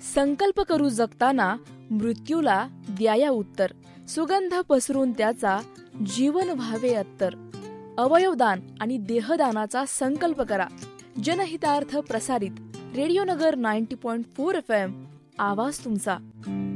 संकल्प करू जगताना मृत्यूला द्याया उत्तर, सुगंध पसरून त्याचा जीवन व्हावे अत्तर. अवयवदान आणि देहदानाचा संकल्प करा. जनहितार्थ प्रसारित रेडिओ नगर 90.4 FM. आवाज तुमचा.